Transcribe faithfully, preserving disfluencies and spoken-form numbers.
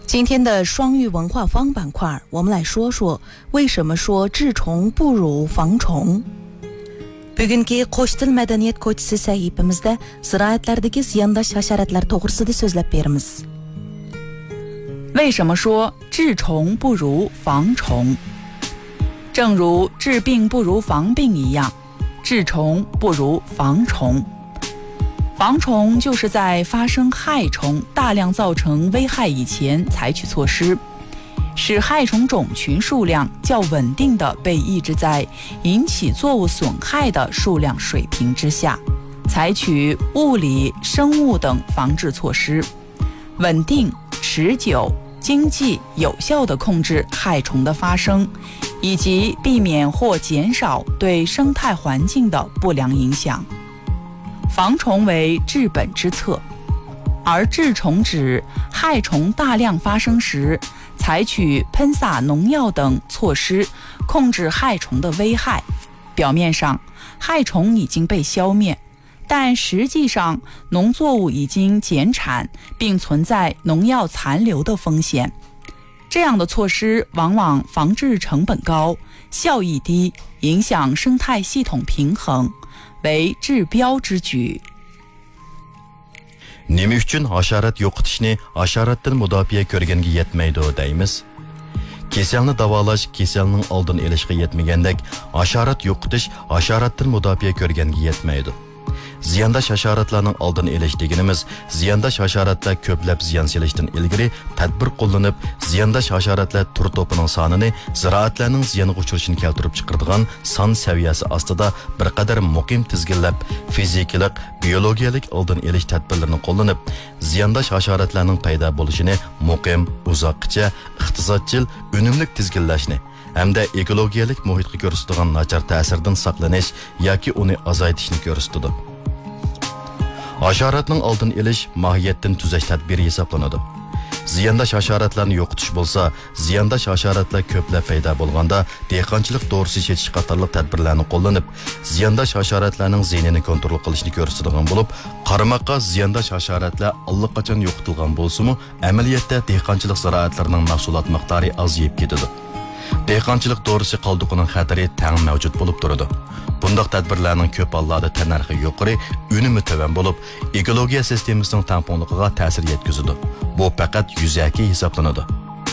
今天的双语文化方板块，我们来说说为什么说治虫不如防虫。 Bugungi qo'sh til madaniyat ko'chisi sahifamizda ziroatlardagi ziyandosh hasharotlar to'g'risida so'zlab beramiz. 为什么说治虫不如防虫？正如治病不如防病一样，治虫不如防虫。防虫就是在发生害虫大量造成危害以前采取措施，使害虫种群数量较稳定地被抑制在引起作物损害的数量水平之下，采取物理、生物等防治措施，稳定、持久、经济、有效地控制害虫的发生，以及避免或减少对生态环境的不良影响。防虫为治本之策，而治虫指害虫大量发生时，采取喷洒农药等措施控制害虫的危害。表面上害虫已经被消灭，但实际上农作物已经减产，并存在农药残留的风险。这样的措施往往防治成本高，效益低，影响生态系统平衡，为治标之举。 Nima uchun hasharot yo'qotishni hasharotdan mudofaa ko'rganga yetmaydi deymiz? Kasalni davolash kasalning oldini olishga yetmagandek, hasharot yo'qotish hasharotdan mudofaa ko'rganga yetmaydi. Ziyandosh hasharotlarning oldini olish deganimiz, ziyandosh hasharotlar ko'plab ziyon selishdan ilgari tadbir qo'llanib, ziyandosh hasharotlar tur to'pining sonini ziroatlarning ziyonga uchrashini keltirib chiqaradigan son saviyasi ostida bir qadar muqim tizginlab, fizikalik, biologiyalik oldini olish tadbirlarini qo'llanib, ziyandosh hasharotlarning paydo bo'lishini muqim, uzoqcha, iqtisodchil, unumli tizginlashni hamda ekologiyalik muhitga ko'rsatadigan nachar ta'sirdan saqlanish yoki uni azaytishni ko'rsatadi. Hasharotning oldini olish mohiyatdan tuzash tadbiri hisoblanadi. Ziyandosh hasharotlarni yo'qotish bo'lsa, ziyandosh hasharotlar ko'plab paydo bo'lganda dehqonchilik dorisi chechish qatorliq tadbirlarni qo'llanib, ziyandosh hasharotlarning ziyonini kontrol qilishni ko'rsatadigan bo'lib, qaramoqqa ziyandosh hasharotlar allaqachon yo'qotilgan bo'lsa-mu, amaliyotda dehqonchilik ziroatlarining mahsulot miqdori ozayib ketadi. Dehqonchilik dorisi qoldiqining xatari tang mavjud bo'lib turadi. Bundaq tadbirlarning ko'p hollarda tanarxi yuqori, unumi tuvan bo'lib, ekologiya sistemasining tangpongligiga ta'sir yetkazadi. Bu faqat yuzaki hisoblanadi.